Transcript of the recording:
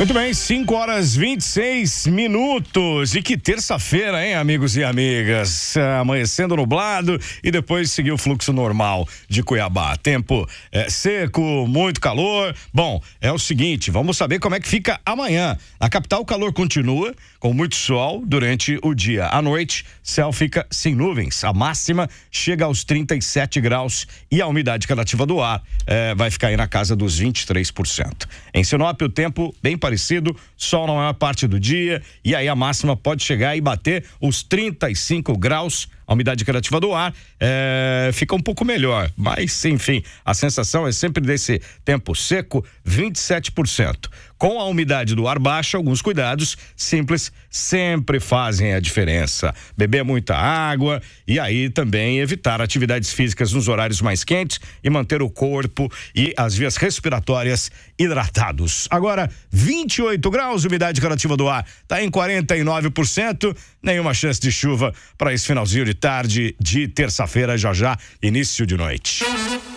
Muito bem, 5h26. E que terça-feira, hein, amigos e amigas? Amanhecendo nublado e depois seguir o fluxo normal de Cuiabá. Tempo seco, muito calor. Bom, é o seguinte, vamos saber como é que fica amanhã. Na capital, o calor continua com muito sol durante o dia. À noite, céu fica sem nuvens. A máxima chega aos 37 graus e a umidade relativa do ar vai ficar aí na casa dos 23%. Em Sinop, o tempo bem parecido, sol na maior parte do dia, e aí a máxima pode chegar e bater os 35 graus. A umidade relativa do ar fica um pouco melhor, mas enfim, a sensação é sempre desse tempo seco, 27%. Com a umidade do ar baixa, alguns cuidados simples sempre fazem a diferença. Beber muita água e aí também evitar atividades físicas nos horários mais quentes e manter o corpo e as vias respiratórias hidratados. Agora, 28 graus, umidade relativa do ar está em 49%, nenhuma chance de chuva para esse finalzinho de tarde de terça-feira, já início de noite.